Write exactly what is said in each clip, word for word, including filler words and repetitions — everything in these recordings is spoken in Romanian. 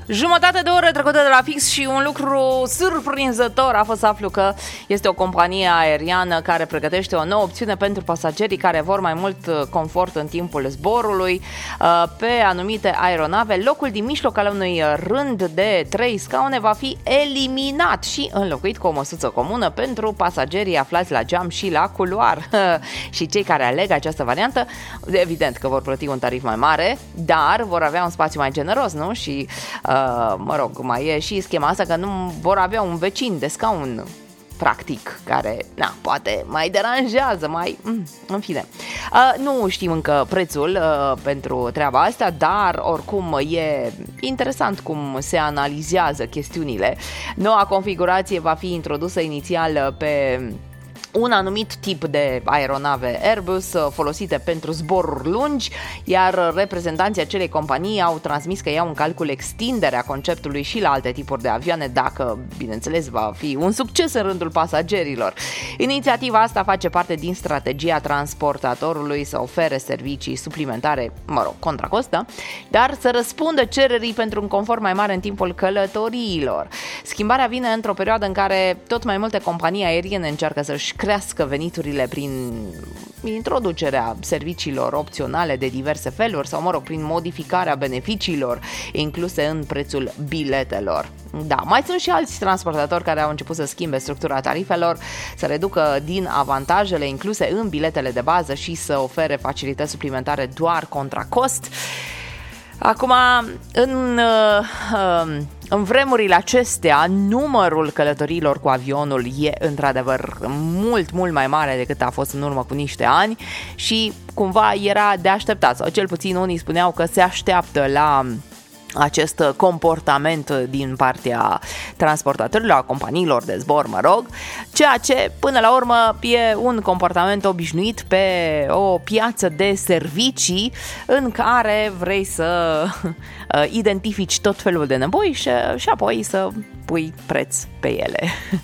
Jumătate de oră trecută de la fix și un lucru surprinzător a fost să aflu că este o companie aeriană care pregătește o nouă opțiune pentru pasagerii care vor mai mult confort în timpul zborului. Pe anumite aeronave, locul din mijloc al unui rând de trei scaune va fi eliminat și înlocuit cu o măsuță comună pentru pasagerii aflați la geam și la culoar. Și cei care aleg această variantă, evident că vor plăti un tarif mai mare, dar vor avea un spațiu mai generos, nu? Și Uh, mă rog, mai e și schema asta că nu vor avea un vecin de scaun practic, care, na, poate mai deranjează, mai... Mm, în fine. Uh, nu știm încă prețul uh, pentru treaba asta, dar oricum e interesant cum se analizează chestiunile. Noua configurație va fi introdusă inițial pe un anumit tip de aeronave Airbus folosite pentru zboruri lungi, iar reprezentanții acelei companii au transmis că iau în calcul extinderea conceptului și la alte tipuri de avioane, dacă, bineînțeles, va fi un succes în rândul pasagerilor. Inițiativa asta face parte din strategia transportatorului să ofere servicii suplimentare, mă rog, contra costă, dar să răspundă cererii pentru un confort mai mare în timpul călătoriilor. Schimbarea vine într-o perioadă în care tot mai multe companii aeriene încearcă să-și crească veniturile prin introducerea serviciilor opționale de diverse feluri sau, mă rog, prin modificarea beneficiilor incluse în prețul biletelor. Da, mai sunt și alți transportatori care au început să schimbe structura tarifelor, să reducă din avantajele incluse în biletele de bază și să ofere facilități suplimentare doar contra cost. Acum, în, în vremurile acestea, numărul călătorilor cu avionul e într-adevăr mult, mult mai mare decât a fost în urmă cu niște ani și cumva era de așteptat, sau cel puțin unii spuneau că se așteaptă la acest comportament din partea transportatorilor, a companiilor de zbor, mă rog, ceea ce până la urmă e un comportament obișnuit pe o piață de servicii în care vrei să identifici tot felul de nevoi și, și apoi să pui preț pe ele.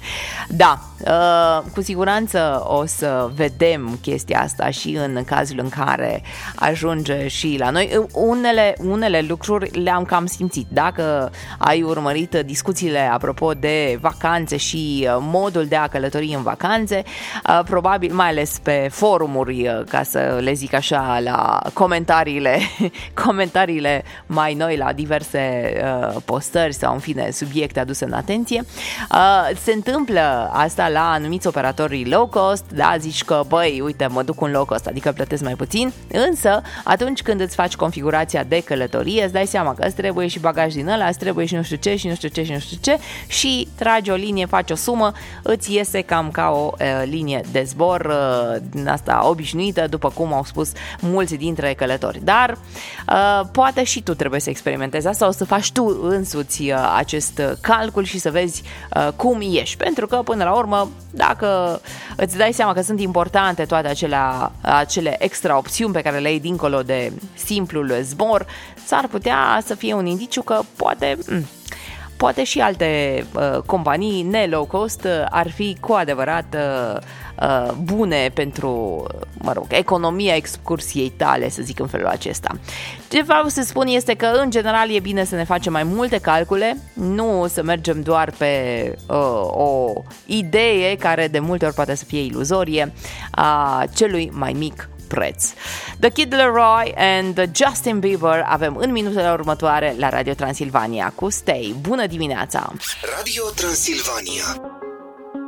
Da, cu siguranță o să vedem chestia asta și în cazul în care ajunge și la noi. Unele, unele lucruri le-am cam simțit. Dacă ai urmărit discuțiile apropo de vacanțe și modul de a călători în vacanțe, probabil, mai ales pe forumuri, ca să le zic așa, la comentariile, comentariile mai noi la diverse postări sau, în fine, subiecte aduse în atenție, se întâmplă asta la anumiți operatori low cost, da, zici că, băi, uite, mă duc un low cost, adică plătesc mai puțin, însă atunci când îți faci configurația de călătorie, îți dai seama că îți trebuie și bagaj din ăla, îți trebuie și nu știu ce, și nu știu ce, și nu știu ce, și tragi o linie, faci o sumă, îți iese cam ca o uh, linie de zbor uh, din asta obișnuită, după cum au spus mulți dintre călători. Dar uh, poate și tu trebuie să experimentezi asta, o să faci tu însuți uh, acest calcul și să vezi uh, cum ieși, pentru că până la urmă, dacă îți dai seama că sunt importante toate acelea, acele extra opțiuni pe care le ai dincolo de simplul zbor, s-ar putea să fie un indiciu că poate, poate și alte uh, companii ne-low cost uh, ar fi cu adevărat uh, uh, bune pentru, mă rog, economia excursiei tale, să zic în felul acesta. Ce vreau să spun este că, în general, e bine să ne facem mai multe calcule, nu să mergem doar pe uh, o idee care de multe ori poate să fie iluzorie a celui mai mic preț. The Kid Laroi and Justin Bieber avem în minutele următoare la Radio Transilvania cu Stay. Bună dimineața! Radio Transilvania.